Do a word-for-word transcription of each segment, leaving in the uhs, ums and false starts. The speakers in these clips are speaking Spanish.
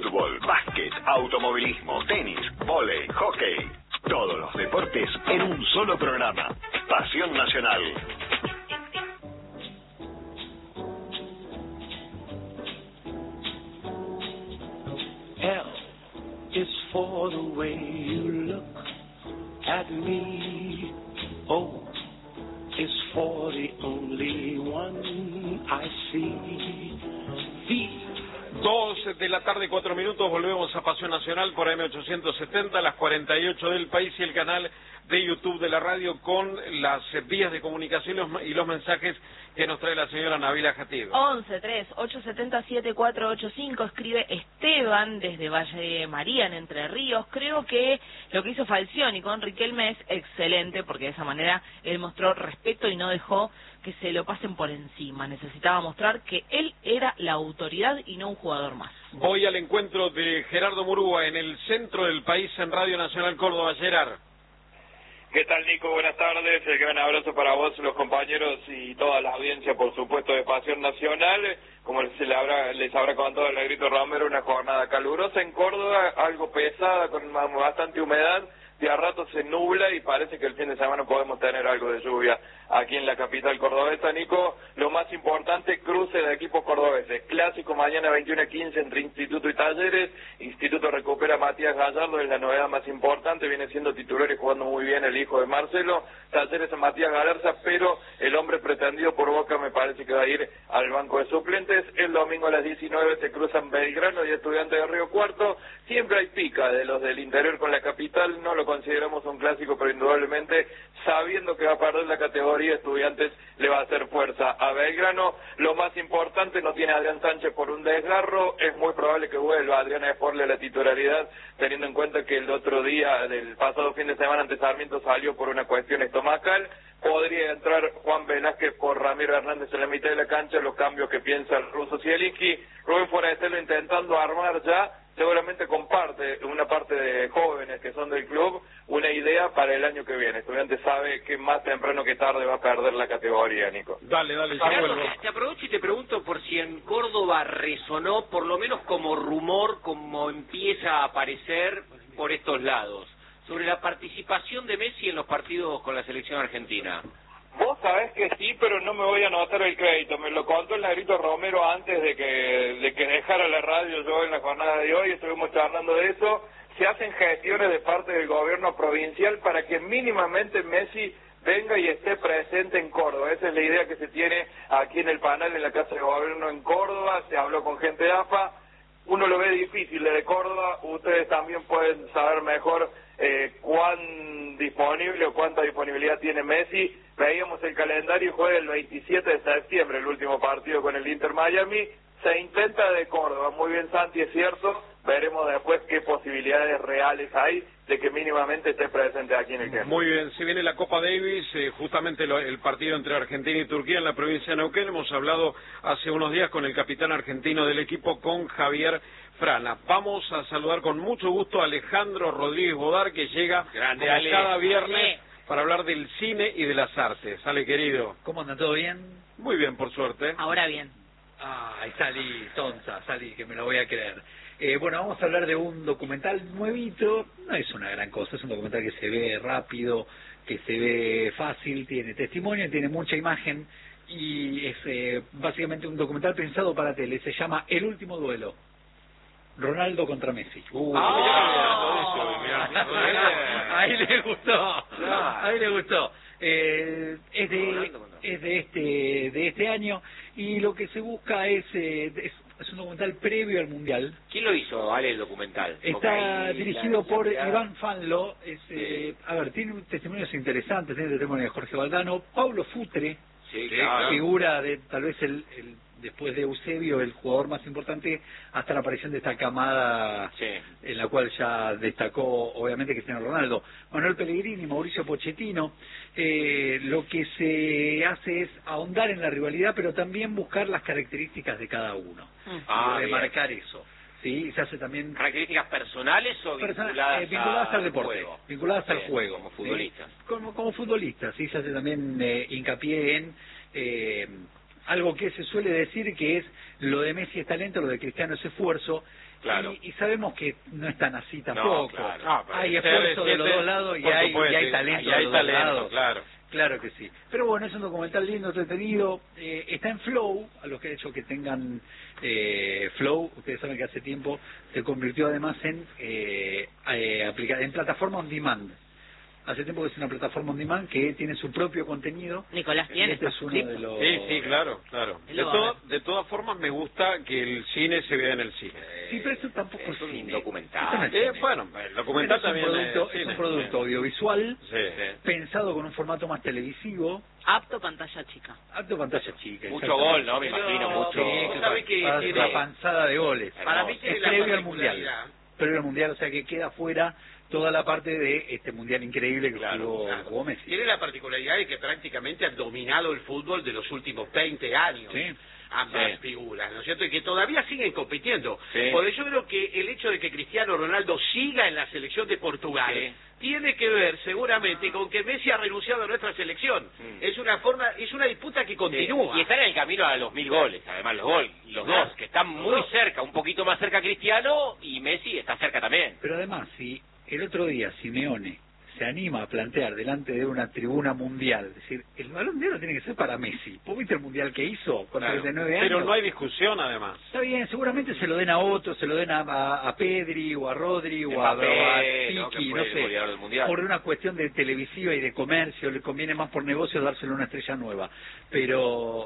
fútbol, básquet, automovilismo, tenis, vóley, hockey. Todos los deportes en un solo programa. Pasión Nacional. L is for the way you look at me. O is for the only one I see. V. Dos de la tarde, cuatro minutos, volvemos a Pasión Nacional por M ochocientos setenta, las cuarenta y ocho del país y el canal de YouTube de la radio con las vías de comunicación y los mensajes que nos trae la señora Nabila Jatib. once tres ocho siete cero siete cuatro ocho cinco, escribe Esteban desde Valle María, en Entre Ríos. Creo que lo que hizo Falcioni con Riquelme es excelente, porque de esa manera él mostró respeto y no dejó que se lo pasen por encima. Necesitaba mostrar que él era la autoridad y no un jugador más. Voy al encuentro de Gerardo Murúa en el centro del país en Radio Nacional Córdoba. Gerard. ¿Qué tal, Nico? Buenas tardes. El gran abrazo para vos, los compañeros y toda la audiencia, por supuesto, de Pasión Nacional. Como se le habrá, les habrá contado el Negrito Romero, una jornada calurosa en Córdoba, algo pesada, con bastante humedad. De a rato se nubla y parece que el fin de semana podemos tener algo de lluvia aquí en la capital cordobesa. Nico, lo más importante, cruce de equipos cordobeses. Clásico mañana veintiuno a quince entre Instituto y Talleres. Instituto recupera a Matías Gallardo, es la novedad más importante, viene siendo titular y jugando muy bien el hijo de Marcelo. Talleres a Matías Galarza, pero el hombre pretendido por Boca me parece que va a ir al banco de suplentes. El domingo a las diecinueve se cruzan Belgrano y Estudiantes de Río Cuarto. Siempre hay pica de los del interior con la capital, no lo consideramos un clásico, pero indudablemente, sabiendo que va a perder la categoría, Estudiantes le va a hacer fuerza a Belgrano. Lo más importante, no tiene a Adrián Sánchez por un desgarro, es muy probable que vuelva Adrián a Esporle a la titularidad, teniendo en cuenta que el otro día, del pasado fin de semana ante Sarmiento, salió por una cuestión estomacal. Podría entrar Juan Velázquez por Ramiro Hernández en la mitad de la cancha, los cambios que piensa el ruso Zielinski. Rubén Forastelo intentando armar ya, seguramente comparte una parte de jóvenes que son del club, una idea para el año que viene. Estudiantes sabe que más temprano que tarde va a perder la categoría, Nico. Dale, dale, yo Gerardo, vuelvo. te aprovecho y te pregunto por si en Córdoba resonó, por lo menos como rumor, como empieza a aparecer por estos lados, sobre la participación de Messi en los partidos con la selección argentina. Vos sabés que sí, pero no me voy a anotar el crédito. Me lo contó el Negrito Romero antes de que de que dejara la radio yo en la jornada de hoy. Estuvimos charlando de eso. Se hacen gestiones de parte del gobierno provincial para que mínimamente Messi venga y esté presente en Córdoba. Esa es la idea que se tiene aquí en el panel en la Casa de Gobierno en Córdoba. Se habló con gente de A F A. Uno lo ve difícil de Córdoba. Ustedes también pueden saber mejor eh, cuán disponible o cuánta disponibilidad tiene Messi. Veíamos el calendario y juega el veintisiete de septiembre, el último partido con el Inter Miami. Se intenta de Córdoba. Muy bien, Santi, es cierto. Veremos después qué posibilidades reales hay de que mínimamente esté presente aquí en el campo. Muy bien, se viene la Copa Davis, eh, justamente lo, el partido entre Argentina y Turquía en la provincia de Neuquén. Hemos hablado hace unos días con el capitán argentino del equipo, con Javier Frana. Vamos a saludar con mucho gusto a Alejandro Rodríguez Bodar, que llega Grande, como Ale. cada viernes para hablar del cine y de las artes. Ale, querido. ¿Cómo anda? ¿Todo bien? Muy bien, por suerte. Ahora bien. Ay, salí, tonta, salí, que me lo voy a creer. Eh, bueno, vamos a hablar de un documental nuevito. No es una gran cosa, es un documental que se ve rápido, que se ve fácil, tiene testimonio, tiene mucha imagen y es eh, básicamente un documental pensado para tele. Se llama El Último Duelo. Ronaldo contra Messi. Uh, ah, ahí le gustó, ahí le gustó. Eh, es de es de este de este año y lo que se busca es eh, es, es un documental previo al mundial. ¿Quién lo hizo, Ale, el documental? Está ahí, dirigido la, por la Iván Fanlo. Es, sí. eh, a ver, tiene testimonios interesantes, tiene testimonio de Jorge Valdano, Paulo Futre, sí, que claro. figura de tal vez el, el después de Eusebio, el jugador más importante hasta la aparición de esta camada, sí, en la cual ya destacó obviamente Cristiano Ronaldo. Manuel Pellegrini, Mauricio Pochettino. Eh, lo que se hace es ahondar en la rivalidad, pero también buscar las características de cada uno, ah, y remarcar eso. Sí, se hace también características personales o Persona, vinculadas, eh, vinculadas a al deporte, juego. vinculadas Bien, al juego, como futbolistas. ¿sí? Como, como futbolistas, sí, se hace también eh, hincapié en eh, algo que se suele decir que es lo de Messi es talento, lo de Cristiano es esfuerzo. Claro. Y, y sabemos que no es tan así tampoco. No, claro. No, Hay esfuerzo de los dos lados y hay, y hay talento y hay de los dos talento, lados. claro. Claro que sí. Pero bueno, es un documental lindo, entretenido. Eh, está en Flow, a los que de hecho que tengan eh, Flow, ustedes saben que hace tiempo se convirtió además en eh, eh, aplica en plataforma on demand. Hace tiempo que es una plataforma on demand que tiene su propio contenido. Nicolás tiene. Este es uno de los... Sí, sí, claro, claro. De, to de todas formas me gusta que el cine se vea en el cine. Sí, pero eso tampoco es, es un cine. documental. Esto no es Eh, cine. bueno, el documental Pero es un también producto, es, es cine. un producto audiovisual Sí, sí. pensado con un formato más televisivo, Apto pantalla chica. alto pantalla chica. Mucho exactamente. gol, ¿no? Me imagino, mucho. Sí, ¿Sabe qué para- tiene? una panzada de goles. Para mí tiene es la previo al mundial. particularidad. Previo al mundial, o sea que queda fuera toda la parte de este mundial increíble que Claro, jugó, Claro. jugó Messi. Tiene la particularidad de que prácticamente han dominado el fútbol de los últimos veinte años. Sí. Ambas Sí. figuras, ¿no es cierto? Y que todavía siguen compitiendo. Sí. Porque yo creo que el hecho de que Cristiano Ronaldo siga en la selección de Portugal Sí. tiene que ver seguramente con que Messi ha renunciado a nuestra selección. Mm. Es una forma, es una disputa que continúa. Sí, y están en el camino a los mil goles, además los goles, los dos, que están muy cerca, un poquito más cerca Cristiano y Messi está cerca también. Pero además, si el otro día Simeone se anima a plantear delante de una tribuna mundial, es decir, el balón de oro tiene que ser para Messi. ¿Vos viste el mundial que hizo con Claro. treinta y nueve años? Pero no hay discusión además. Está bien, seguramente se lo den a otro, se lo den a, a, a Pedri o a Rodri o a, Mbappé, o a ¿no? Tiki, Que no, fue el sé, goleador del Mundial. por una cuestión de televisiva y de comercio, le conviene más por negocio dárselo a una estrella nueva. Pero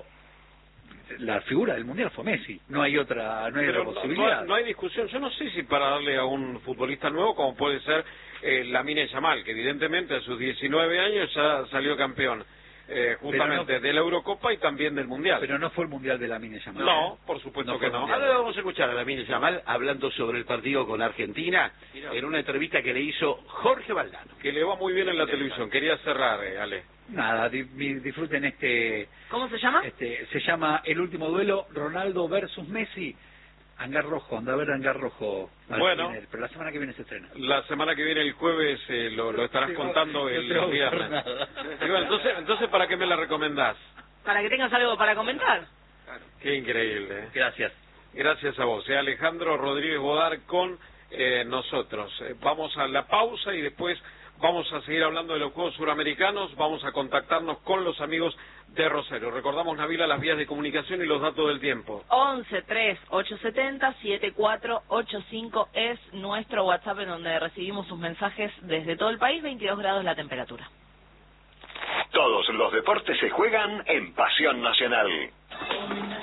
la figura del Mundial fue Messi, no hay otra, no hay Pero otra no, posibilidad. no- no hay discusión. Yo no sé si para darle a un futbolista nuevo, como puede ser eh, Lamine Yamal, que evidentemente a sus diecinueve años ya salió campeón eh, justamente no- de la Eurocopa y también del Mundial. Pero no fue el Mundial de Lamine Yamal. no, por supuesto No que fue no. Mundial. Ahora vamos a escuchar a Lamine Yamal hablando sobre el partido con Argentina en una entrevista que le hizo Jorge Valdano. Que le va muy bien en la televisión. Quería cerrar, eh, Ale. Nada, di- di- disfruten este, ¿Cómo se llama? este, se llama El Último Duelo, Ronaldo versus Messi. Hangar Rojo, anda a ver Hangar Rojo. al Bueno. cine, pero la semana que viene se estrena. La semana que viene, el jueves, eh, lo, lo estarás No te va- contando no el te va a gustar viernes. nada. Y bueno, entonces, entonces, ¿para qué me la recomendás? Para que tengas algo para comentar. Qué increíble. ¿eh? Gracias. Gracias a vos. Eh, Alejandro Rodríguez Bodar con eh, nosotros. Eh, vamos a la pausa y después vamos a seguir hablando de los Juegos Suramericanos. Vamos a contactarnos con los amigos de Rosario. Recordamos, Nabila, las vías de comunicación y los datos del tiempo. once tres ocho siete cero siete cuatro ocho cinco es nuestro WhatsApp en donde recibimos sus mensajes desde todo el país. veintidós grados la temperatura. Todos los deportes se juegan en Pasión Nacional.